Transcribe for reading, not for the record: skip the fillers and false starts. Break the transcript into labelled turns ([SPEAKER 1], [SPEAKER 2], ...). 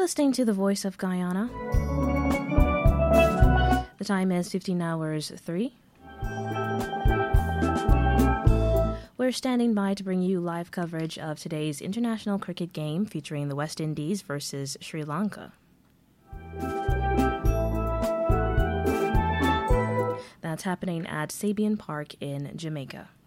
[SPEAKER 1] You're listening to The Voice of Guyana. The time is 15 hours 3. We're standing by to bring you live coverage of today's international cricket game featuring the West Indies versus Sri Lanka. That's happening at Sabian Park in Jamaica.